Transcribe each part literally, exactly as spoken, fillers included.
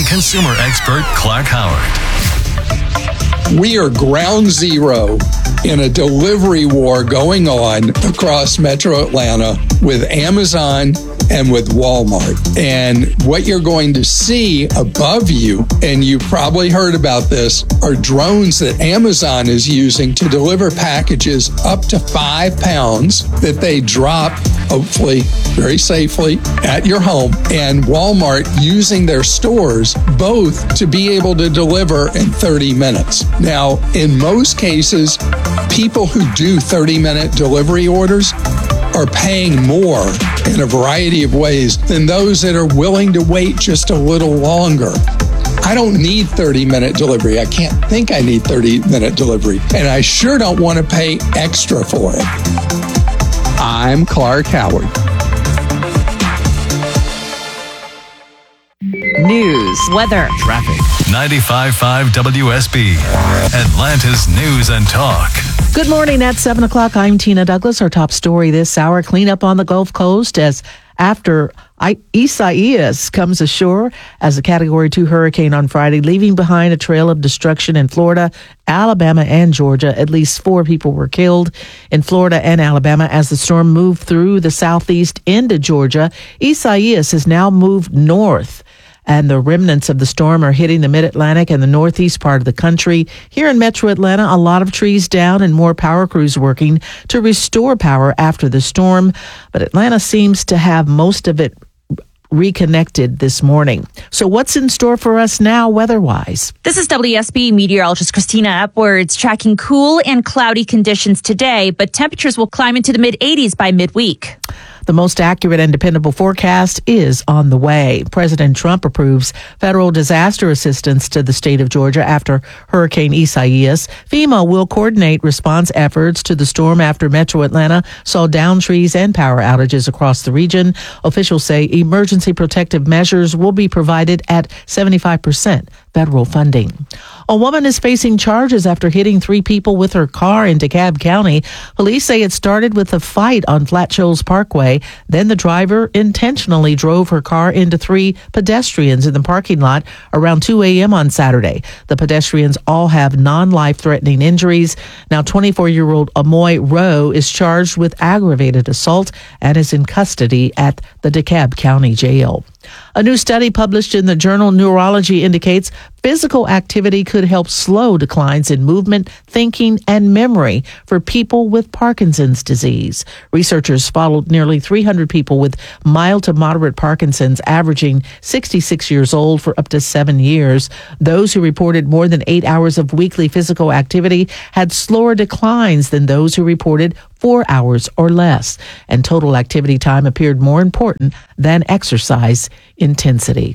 consumer expert Clark Howard. We are ground zero in a delivery war going on across Metro Atlanta with Amazon and with Walmart. And what you're going to see above you, and you probably heard about this, are drones that Amazon is using to deliver packages up to five pounds that they drop, hopefully very safely, at your home. And Walmart using their stores both to be able to deliver in thirty minutes. Now, in most cases, people who do thirty-minute delivery orders are paying more in a variety of ways than those that are willing to wait just a little longer. I don't need thirty-minute delivery. I can't think I need thirty-minute delivery. And I sure don't want to pay extra for it. I'm Clark Howard. News, weather, traffic. ninety-five point five W S B, Atlanta's News and Talk. Good morning. At seven o'clock, I'm Tina Douglas. Our top story this hour, cleanup on the Gulf Coast as after Isaias comes ashore as a Category two hurricane on Friday, leaving behind a trail of destruction in Florida, Alabama, and Georgia. At least four people were killed in Florida and Alabama as the storm moved through the southeast into Georgia. Isaias has now moved north, and the remnants of the storm are hitting the mid-Atlantic and the northeast part of the country. Here in Metro Atlanta, a lot of trees down and more power crews working to restore power after the storm. But Atlanta seems to have most of it reconnected this morning. So what's in store for us now weather-wise? This is W S B meteorologist Christina Upwards tracking cool and cloudy conditions today, but temperatures will climb into the mid eighties by midweek. The most accurate and dependable forecast is on the way. President Trump approves federal disaster assistance to the state of Georgia after Hurricane Isaias. FEMA will coordinate response efforts to the storm after Metro Atlanta saw downed trees and power outages across the region. Officials say emergency protective measures will be provided at seventy-five percent federal funding. A woman is facing charges after hitting three people with her car in DeKalb County. Police say it started with a fight on Flat Shoals Parkway. Then the driver intentionally drove her car into three pedestrians in the parking lot around two a.m. on Saturday. The pedestrians all have non-life-threatening injuries. Now, twenty-four-year-old Amoy Rowe is charged with aggravated assault and is in custody at the DeKalb County Jail. A new study published in the journal Neurology indicates physical activity could help slow declines in movement, thinking, and memory for people with Parkinson's disease. Researchers followed nearly three hundred people with mild to moderate Parkinson's, averaging sixty-six years old, for up to seven years. Those who reported more than eight hours of weekly physical activity had slower declines than those who reported four hours or less, and total activity time appeared more important than exercise intensity.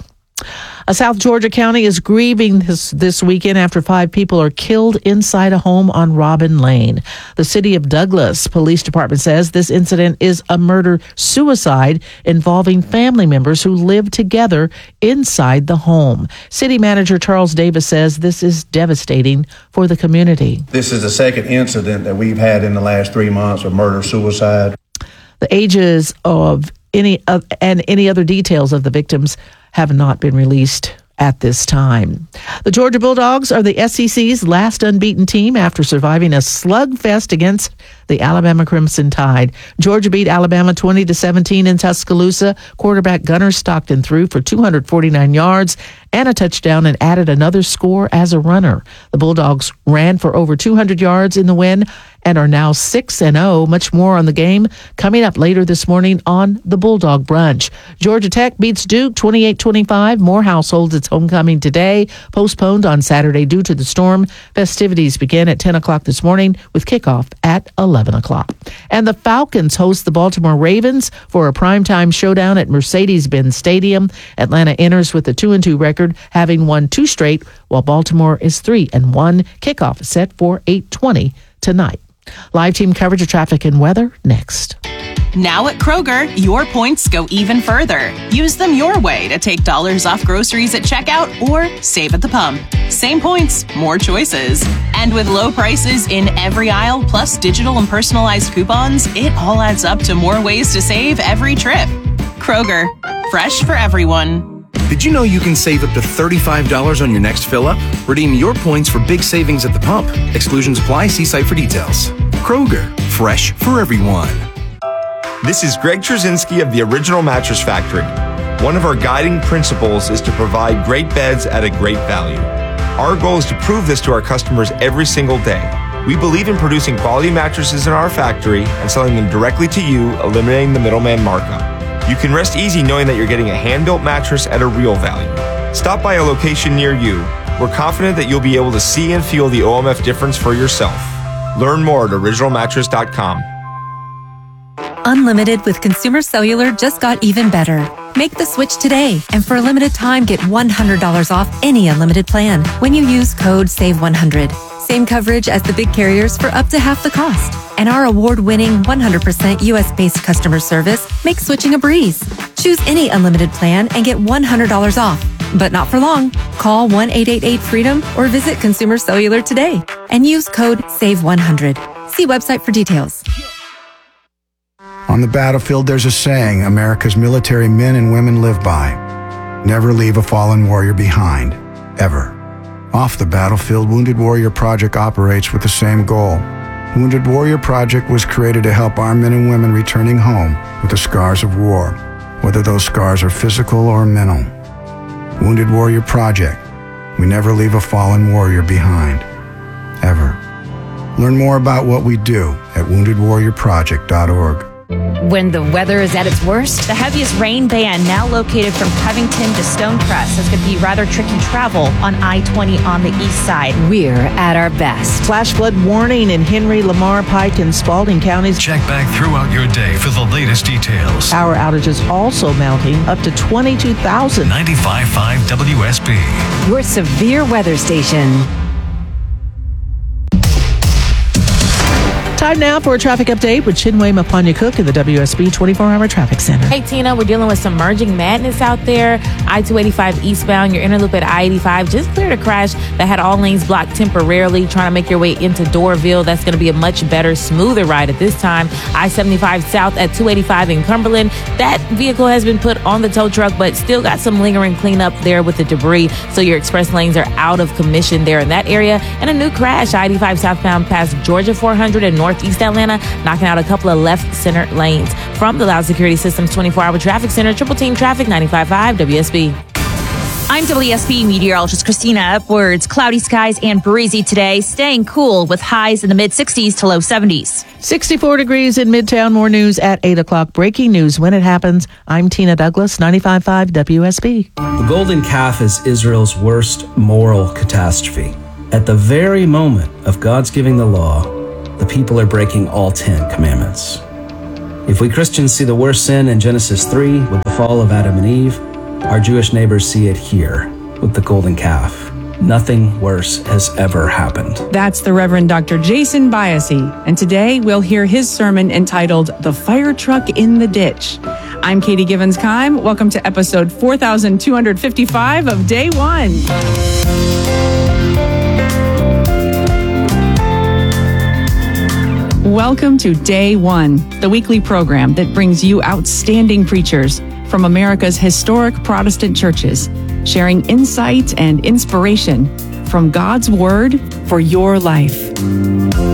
A South Georgia county is grieving this, this weekend after five people are killed inside a home on Robin Lane. The city of Douglas Police Department says this incident is a murder-suicide involving family members who live together inside the home. City Manager Charles Davis says this is devastating for the community. This is the second incident that we've had in the last three months of murder-suicide. The ages of any of, and any other details of the victims have not been released at this time. The Georgia Bulldogs are the S E C's last unbeaten team after surviving a slugfest against the Alabama Crimson Tide. Georgia beat Alabama twenty to seventeen in Tuscaloosa. Quarterback Gunnar Stockton threw for two hundred forty-nine yards and a touchdown and added another score as a runner. The Bulldogs ran for over two hundred yards in the win and are now six and oh. Much more on the game coming up later this morning on the Bulldog Brunch. Georgia Tech beats Duke twenty-eight twenty-five. Morehouse holds its homecoming today, postponed on Saturday due to the storm. Festivities begin at ten o'clock this morning with kickoff at eleven o'clock. And the Falcons host the Baltimore Ravens for a primetime showdown at Mercedes-Benz Stadium. Atlanta enters with a two and two record, having won two straight, while Baltimore is three and one. Kickoff is set for eight twenty tonight. Live team coverage of traffic and weather next. Now at Kroger, your points go even further. Use them your way to take dollars off groceries at checkout or save at the pump. Same points, more choices. And with low prices in every aisle, plus digital and personalized coupons, it all adds up to more ways to save every trip. Kroger, fresh for everyone. Did you know you can save up to thirty-five dollars on your next fill-up? Redeem your points for big savings at the pump. Exclusions apply. See site for details. Kroger, fresh for everyone. This is Greg Trzynski of the Original Mattress Factory. One of our guiding principles is to provide great beds at a great value. Our goal is to prove this to our customers every single day. We believe in producing quality mattresses in our factory and selling them directly to you, eliminating the middleman markup. You can rest easy knowing that you're getting a hand-built mattress at a real value. Stop by a location near you. We're confident that you'll be able to see and feel the O M F difference for yourself. Learn more at original mattress dot com. Unlimited with Consumer Cellular just got even better. Make the switch today, and for a limited time, get one hundred dollars off any unlimited plan when you use code save one hundred. Same coverage as the big carriers for up to half the cost. And our award-winning one hundred percent U S-based customer service makes switching a breeze. Choose any unlimited plan and get one hundred dollars off. But not for long. Call one eight eight eight freedom or visit Consumer Cellular today and use code save one hundred. See website for details. On the battlefield, there's a saying America's military men and women live by. Never leave a fallen warrior behind, ever. Off the battlefield, Wounded Warrior Project operates with the same goal. Wounded Warrior Project was created to help our men and women returning home with the scars of war, whether those scars are physical or mental. Wounded Warrior Project. We never leave a fallen warrior behind, ever. Learn more about what we do at wounded warrior project dot org. When the weather is at its worst, The heaviest rain band, now located from Covington to Stonecrest, is going to be rather tricky travel on I twenty on the east side. we're at our best. Flash flood warning in Henry, Lamar, Pike, and Spalding counties. Check back throughout your day for the latest details. Power outages also mounting up to twenty-two thousand. ninety-five point five W S B. Your severe weather station. Time now for a traffic update with Chinwe Mapanya-Cook in the W S B twenty-four hour Traffic Center. Hey, Tina, we're dealing with some merging madness out there. I two eighty-five eastbound, your inner loop at I eighty-five just cleared a crash that had all lanes blocked temporarily. Trying to make your way into Doraville. That's going to be a much better, smoother ride at this time. I seventy-five south at two eighty-five in Cumberland. That vehicle has been put on the tow truck, but still got some lingering cleanup there with the debris. So your express lanes are out of commission there in that area. And a new crash, I eighty-five southbound past Georgia four hundred and Northeast Atlanta, knocking out a couple of left center lanes. From the Loud Security Systems twenty-four hour Traffic Center, Triple Team Traffic, ninety-five point five W S B. I'm W S B meteorologist Christina Upwards. Cloudy skies and breezy today, staying cool with highs in the mid sixties to low seventies. sixty-four degrees in Midtown. More news at eight o'clock. Breaking news when it happens. I'm Tina Douglas, ninety-five point five W S B. The golden calf is Israel's worst moral catastrophe. At the very moment of God's giving the law, the people are breaking all ten commandments. If we Christians see the worst sin in Genesis three with the fall of Adam and Eve, our Jewish neighbors see it here with the golden calf. Nothing worse has ever happened. That's the Reverend Doctor Jason Biasi, and today we'll hear his sermon entitled The Fire Truck in the Ditch. I'm Katie Givens-Keim. Welcome to episode four thousand two hundred fifty-five of Day One. Welcome to Day One, the weekly program that brings you outstanding preachers from America's historic Protestant churches, sharing insight and inspiration from God's Word for your life.